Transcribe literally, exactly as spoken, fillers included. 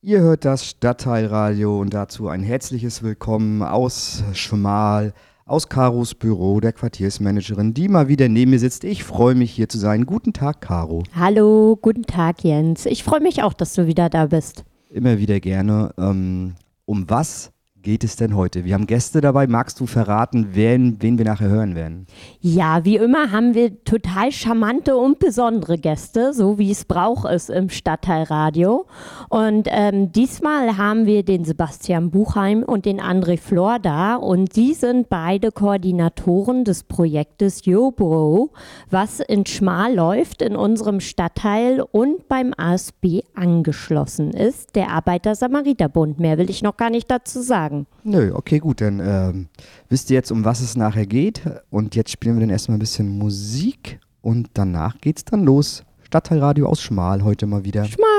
Ihr hört das Stadtteilradio und dazu ein herzliches Willkommen aus Schmal, aus Karos Büro, der Quartiersmanagerin, die mal wieder neben mir sitzt. Ich freue mich, hier zu sein. Guten Tag, Caro. Hallo, guten Tag, Jens. Ich freue mich auch, dass du wieder da bist. Immer wieder gerne. Ähm, um was geht es denn heute? Wir haben Gäste dabei. Magst du verraten, wen, wen wir nachher hören werden? Ja, wie immer haben wir total charmante und besondere Gäste, so wie es braucht ist im Stadtteilradio. Und ähm, diesmal haben wir den Sebastian Buchheim und den André Flor da. Und sie sind beide Koordinatoren des Projektes YoBro, was in Schmal läuft, in unserem Stadtteil und beim A S B angeschlossen ist, der Arbeiter-Samariter-Bund. Mehr will ich noch gar nicht dazu sagen. Nö, okay, gut, dann ähm, wisst ihr jetzt, um was es nachher geht. Und jetzt spielen wir dann erstmal ein bisschen Musik und danach geht's dann los. Stadtteilradio aus Schmal heute mal wieder. Schmal.